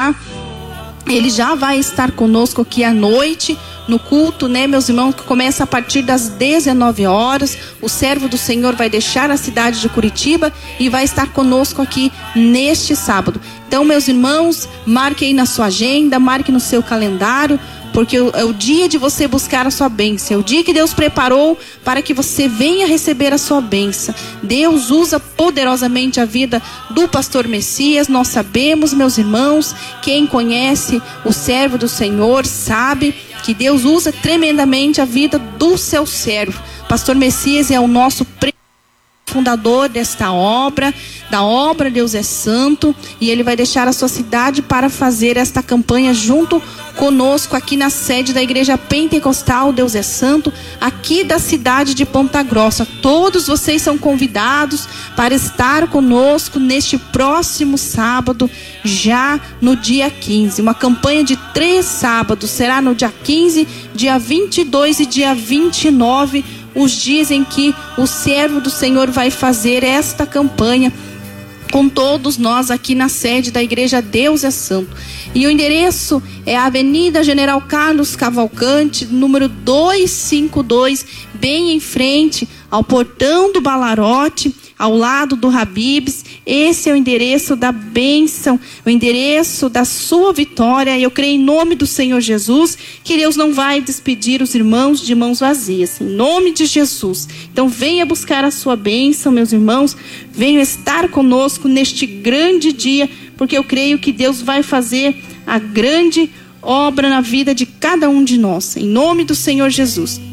Ele já vai estar conosco aqui à noite, no culto, né, meus irmãos, que começa a partir das 19 horas. O servo do Senhor vai deixar a cidade de Curitiba e vai estar conosco aqui neste sábado. Então, meus irmãos, marque aí na sua agenda, marque no seu calendário, porque é o dia de você buscar a sua bênção. É o dia que Deus preparou para que você venha receber a sua bênção. Deus usa poderosamente a vida do pastor Messias. Nós sabemos, meus irmãos, quem conhece o servo do Senhor sabe que Deus usa tremendamente a vida do seu servo. Pastor Messias é o nosso fundador desta obra, da obra Deus é Santo, e ele vai deixar a sua cidade para fazer esta campanha junto conosco aqui na sede da Igreja Pentecostal Deus é Santo, aqui da cidade de Ponta Grossa. Todos vocês são convidados para estar conosco neste próximo sábado, já no dia 15. Uma campanha de 3 sábados, será no dia 15, dia 22 e dia 29, os dias em que o servo do Senhor vai fazer esta campanha com todos nós aqui na sede da Igreja Deus é Santo. E o endereço é a Avenida General Carlos Cavalcante, número 252, bem em frente ao portão do Balarote, ao lado do Habib's. Esse é o endereço da bênção, o endereço da sua vitória. Eu creio em nome do Senhor Jesus que Deus não vai despedir os irmãos de mãos vazias, em nome de Jesus. Então venha buscar a sua bênção, meus irmãos, venham estar conosco neste grande dia, porque eu creio que Deus vai fazer a grande obra na vida de cada um de nós, em nome do Senhor Jesus.